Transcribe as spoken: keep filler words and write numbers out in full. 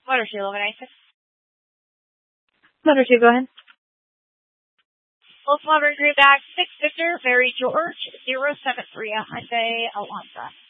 Motor two, eleven eighty-six. Motor two, go ahead. Full Flubber Group back, six Victor, Mary George, zero seven three, Hyundai Elantra.